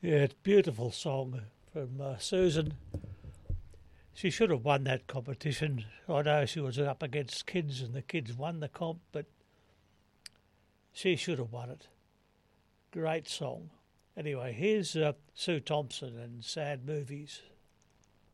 Yeah, it's a beautiful song from Susan. She should have won that competition. I know she was up against kids and the kids won the comp, but she should have won it. Great song. Anyway, here's Sue Thompson and Sad Movies.